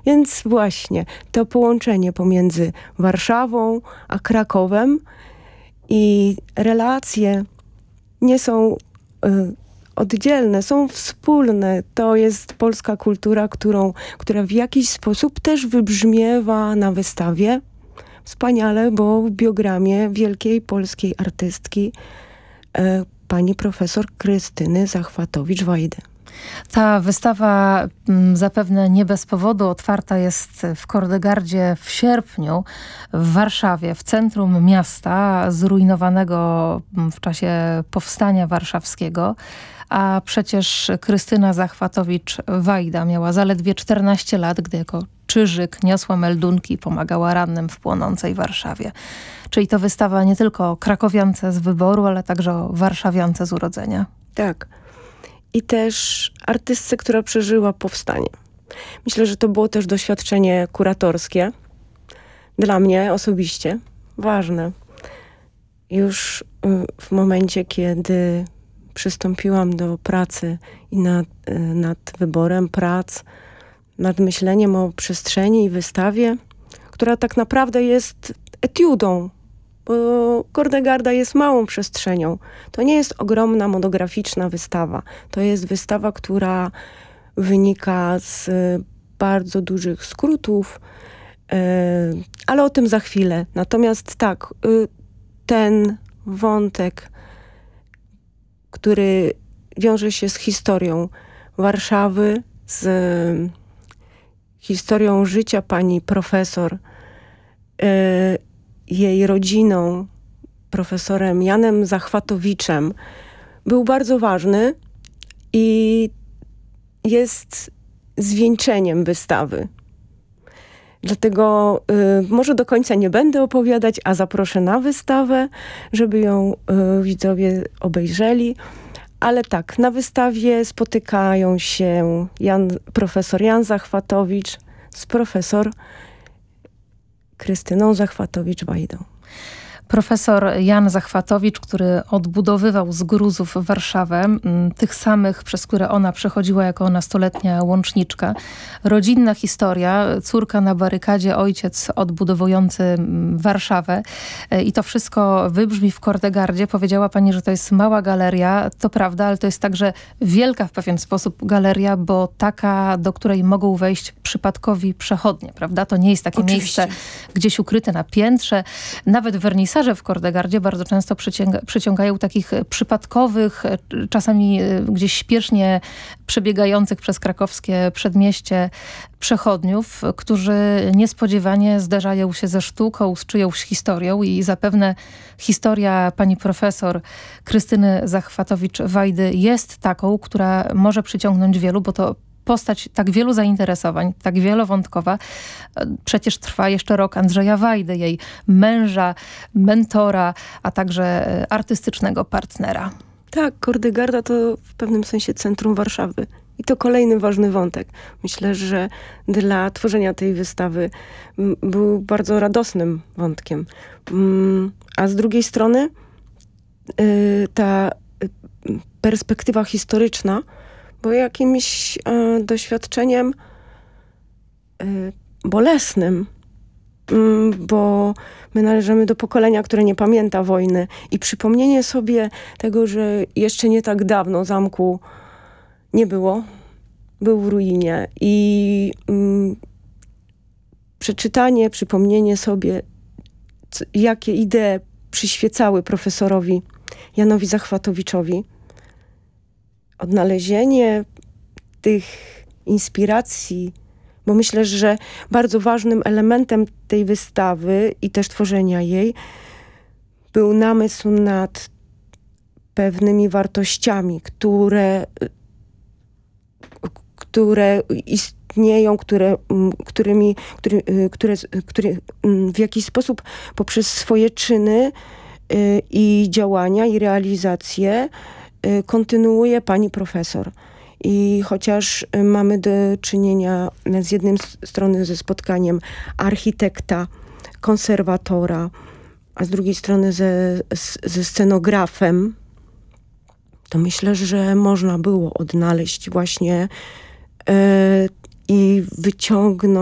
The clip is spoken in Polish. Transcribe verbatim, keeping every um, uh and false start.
Więc właśnie to połączenie pomiędzy Warszawą a Krakowem i relacje nie są y, oddzielne, są wspólne. To jest polska kultura, którą, która w jakiś sposób też wybrzmiewa na wystawie. Wspaniale, bo w biogramie wielkiej polskiej artystki e, pani profesor Krystyny Zachwatowicz-Wajdy. Ta wystawa m, zapewne nie bez powodu otwarta jest w Kordegardzie w sierpniu w Warszawie, w centrum miasta zrujnowanego w czasie powstania warszawskiego. A przecież Krystyna Zachwatowicz-Wajda miała zaledwie czternaście lat, gdy jako czyżyk niosła meldunki i pomagała rannym w płonącej Warszawie. Czyli to wystawa nie tylko o krakowiance z wyboru, ale także o warszawiance z urodzenia. Tak. I też artystce, która przeżyła powstanie. Myślę, że to było też doświadczenie kuratorskie. Dla mnie osobiście ważne. Już w momencie, kiedy przystąpiłam do pracy i nad, nad wyborem prac, nad myśleniem o przestrzeni i wystawie, która tak naprawdę jest etiudą, bo Kordegarda jest małą przestrzenią. To nie jest ogromna, monograficzna wystawa. To jest wystawa, która wynika z bardzo dużych skrótów, ale o tym za chwilę. Natomiast tak, ten wątek, który wiąże się z historią Warszawy, z historią życia pani profesor, jej rodziną, profesorem Janem Zachwatowiczem, był bardzo ważny i jest zwieńczeniem wystawy. Dlatego y, może do końca nie będę opowiadać, a zaproszę na wystawę, żeby ją y, widzowie obejrzeli. Ale tak, na wystawie spotykają się Jan, profesor Jan Zachwatowicz z profesor Krystyną Zachwatowicz-Wajdą. Profesor Jan Zachwatowicz, który odbudowywał z gruzów Warszawę, tych samych, przez które ona przechodziła jako nastoletnia łączniczka. Rodzinna historia, córka na barykadzie, ojciec odbudowujący Warszawę. I to wszystko wybrzmi w Kordegardzie. Powiedziała pani, że to jest mała galeria. To prawda, ale to jest także wielka w pewien sposób galeria, bo taka, do której mogą wejść przypadkowi przechodnie, prawda? To nie jest takie Oczywiście. miejsce gdzieś ukryte na piętrze. Nawet wernisaże w Kordegardzie bardzo często przyciąga, przyciągają takich przypadkowych, czasami gdzieś śpiesznie przebiegających przez krakowskie przedmieście przechodniów, którzy niespodziewanie zderzają się ze sztuką, z czyjąś historią i zapewne historia pani profesor Krystyny Zachwatowicz-Wajdy jest taką, która może przyciągnąć wielu, bo to postać tak wielu zainteresowań, tak wielowątkowa. Przecież trwa jeszcze rok Andrzeja Wajdy, jej męża, mentora, a także artystycznego partnera. Tak, Kordegarda to w pewnym sensie centrum Warszawy. I to kolejny ważny wątek. Myślę, że dla tworzenia tej wystawy m, był bardzo radosnym wątkiem. Mm, a z drugiej strony y, ta y, perspektywa historyczna, bo jakimś y, doświadczeniem y, bolesnym, y, bo my należymy do pokolenia, które nie pamięta wojny i przypomnienie sobie tego, że jeszcze nie tak dawno zamku nie było, był w ruinie i y, przeczytanie, przypomnienie sobie, co, jakie idee przyświecały profesorowi Janowi Zachwatowiczowi, odnalezienie tych inspiracji, bo myślę, że bardzo ważnym elementem tej wystawy i też tworzenia jej był namysł nad pewnymi wartościami, które, które istnieją, które, którymi, który, które, które w jakiś sposób poprzez swoje czyny i działania i realizacje kontynuuje pani profesor. I chociaż mamy do czynienia z jednej strony ze spotkaniem architekta, konserwatora, a z drugiej strony ze, ze scenografem, to myślę, że można było odnaleźć właśnie yy, i wyciągnąć